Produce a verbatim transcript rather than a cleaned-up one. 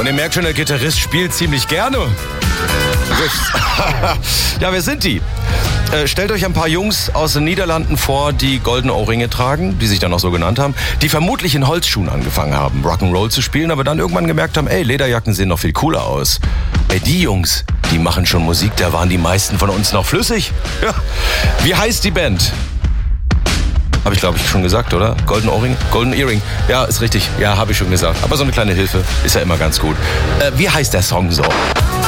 ihr merkt schon, der Gitarrist spielt ziemlich gerne. Ja, wer sind die? Äh, stellt euch ein paar Jungs aus den Niederlanden vor, die goldene Ohrringe tragen, die sich dann auch so genannt haben, die vermutlich in Holzschuhen angefangen haben, Rock'n'Roll zu spielen, aber dann irgendwann gemerkt haben, ey, Lederjacken sehen noch viel cooler aus. Ey, die Jungs, die machen schon Musik, da waren die meisten von uns noch flüssig. Ja. Wie heißt die Band? Habe ich, glaube ich, schon gesagt, oder? Golden Ohrring? Golden Earring. Ja, ist richtig. Ja, habe ich schon gesagt. Aber so eine kleine Hilfe ist ja immer ganz gut. Äh, wie heißt der Song so?